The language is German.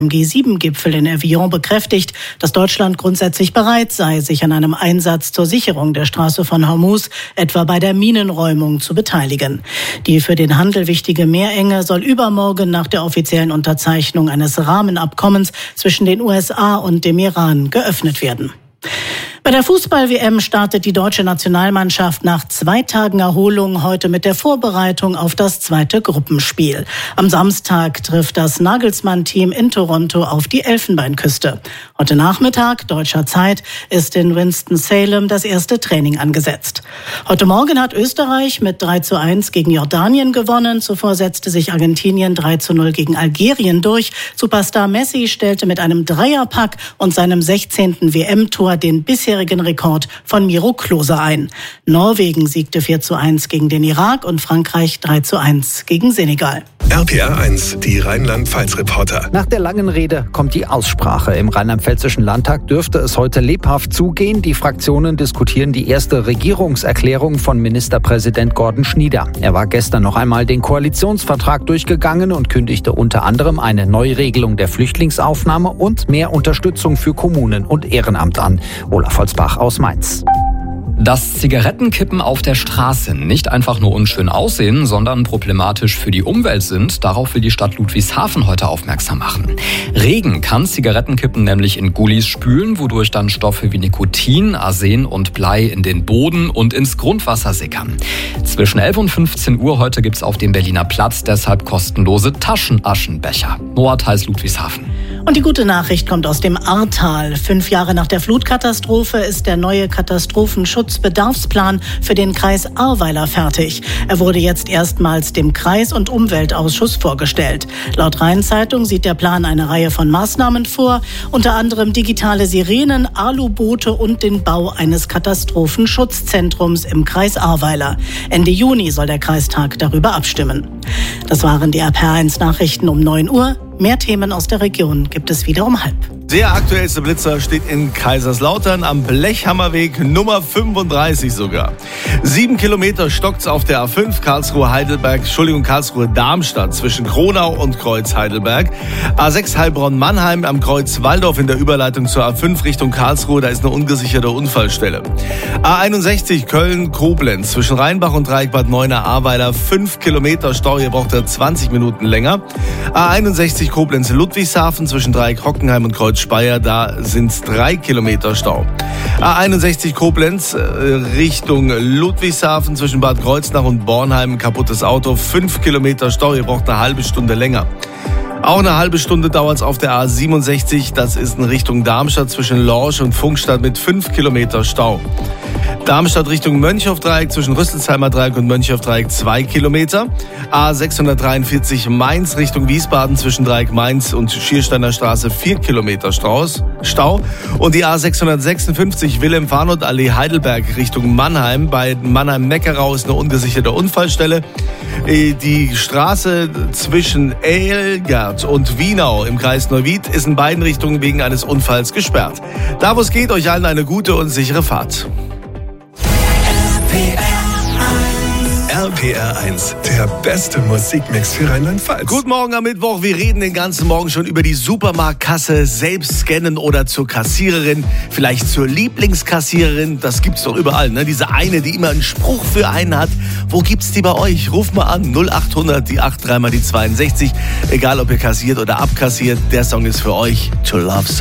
Im G7-Gipfel in Evian bekräftigt, dass Deutschland grundsätzlich bereit sei, sich an einem Einsatz zur Sicherung der Straße von Hormuz, etwa bei der Minenräumung, zu beteiligen. Die für den Handel wichtige Meerenge soll übermorgen nach der offiziellen Unterzeichnung eines Rahmenabkommens zwischen den USA und dem Iran geöffnet werden. Bei der Fußball-WM startet die deutsche Nationalmannschaft nach 2 Tagen Erholung heute mit der Vorbereitung auf das zweite Gruppenspiel. Am Samstag trifft das Nagelsmann-Team in Toronto auf die Elfenbeinküste. Heute Nachmittag, deutscher Zeit, ist in Winston-Salem das erste Training angesetzt. Heute Morgen hat Österreich mit 3:1 gegen Jordanien gewonnen. Zuvor setzte sich Argentinien 3:0 gegen Algerien durch. Superstar Messi stellte mit einem Dreierpack und seinem 16. WM-Tor den bisherigen Rekord von Miro Klose ein. Norwegen siegte 4:1 gegen den Irak und Frankreich 3:1 gegen Senegal. RPR 1, die Rheinland-Pfalz-Reporter. Nach der langen Rede kommt die Aussprache. Im Rheinland-Pfälzischen Landtag dürfte es heute lebhaft zugehen. Die Fraktionen diskutieren die erste Regierungserklärung von Ministerpräsident Gordon Schnieder. Er war gestern noch einmal den Koalitionsvertrag durchgegangen und kündigte unter anderem eine Neuregelung der Flüchtlingsaufnahme und mehr Unterstützung für Kommunen und Ehrenamt an. Olaf Holzbach aus Mainz. Dass Zigarettenkippen auf der Straße nicht einfach nur unschön aussehen, sondern problematisch für die Umwelt sind, darauf will die Stadt Ludwigshafen heute aufmerksam machen. Regen kann Zigarettenkippen nämlich in Gullis spülen, wodurch dann Stoffe wie Nikotin, Arsen und Blei in den Boden und ins Grundwasser sickern. Zwischen 11 und 15 Uhr heute gibt's auf dem Berliner Platz deshalb kostenlose Taschenaschenbecher. Noah Theis, Ludwigshafen. Und die gute Nachricht kommt aus dem Ahrtal. 5 Jahre nach der Flutkatastrophe ist der neue Katastrophenschutzbedarfsplan für den Kreis Ahrweiler fertig. Er wurde jetzt erstmals dem Kreis- und Umweltausschuss vorgestellt. Laut Rhein-Zeitung sieht der Plan eine Reihe von Maßnahmen vor, unter anderem digitale Sirenen, Aluboote und den Bau eines Katastrophenschutzzentrums im Kreis Ahrweiler. Ende Juni soll der Kreistag darüber abstimmen. Das waren die RPR 1 Nachrichten um 9 Uhr. Mehr Themen aus der Region gibt es wieder um 12:30. Der aktuellste Blitzer steht in Kaiserslautern am Blechhammerweg Nummer 35 sogar. 7 Kilometer stockt's auf der A5 Karlsruhe-Darmstadt zwischen Kronau und Kreuz Heidelberg. A6 Heilbronn-Mannheim am Kreuz Walldorf in der Überleitung zur A5 Richtung Karlsruhe, da ist eine ungesicherte Unfallstelle. A61 Köln-Koblenz zwischen Rheinbach und Dreieck Bad Neuenahr-Ahrweiler 5 Kilometer Stau, hier braucht er 20 Minuten länger. A61 Koblenz-Ludwigshafen zwischen Dreieck Hockenheim und Kreuz Speyer, da sind es 3 Kilometer Stau. A61 Koblenz Richtung Ludwigshafen zwischen Bad Kreuznach und Bornheim, kaputtes Auto, 5 Kilometer Stau, ihr braucht eine halbe Stunde länger. Auch eine halbe Stunde dauert es auf der A67, das ist in Richtung Darmstadt zwischen Lorsch und Funkstadt mit 5 Kilometer Stau. Darmstadt Richtung Mönchhoff-Dreieck zwischen Rüsselsheimer Dreieck und Mönchhoff-Dreieck 2 Kilometer. A643 Mainz Richtung Wiesbaden zwischen Dreieck Mainz und Schiersteiner Straße 4 Kilometer Stau. Und die A656 Wilhelm-Farnold-Allee Heidelberg Richtung Mannheim. Bei Mannheim-Neckarau ist eine ungesicherte Unfallstelle. Die Straße zwischen Elgert und Wienau im Kreis Neuwied ist in beiden Richtungen wegen eines Unfalls gesperrt. Da wo es geht, euch allen eine gute und sichere Fahrt. RPR 1, der beste Musikmix für Rheinland-Pfalz. Guten Morgen am Mittwoch. Wir reden den ganzen Morgen schon über die Supermarktkasse, selbst scannen oder zur Kassiererin, vielleicht zur Lieblingskassiererin. Das gibt's doch überall, ne? Diese eine, die immer einen Spruch für einen hat. Wo gibt's die bei euch? Ruft mal an, 0800, die 83 mal die 62. Egal, ob ihr kassiert oder abkassiert, der Song ist für euch. To Love Song.